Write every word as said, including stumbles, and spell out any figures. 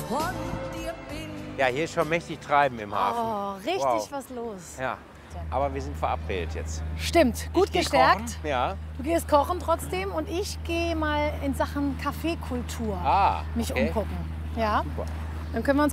Ja, hier ist schon mächtig Treiben im Hafen. Oh, richtig Wow. was los. Ja, aber wir sind verabredet jetzt. Stimmt, gut Ich geh gestärkt. kochen. Ja. Du gehst kochen trotzdem und ich gehe mal in Sachen Kaffeekultur Ah, mich okay. umgucken. Ja? Super. Dann können wir uns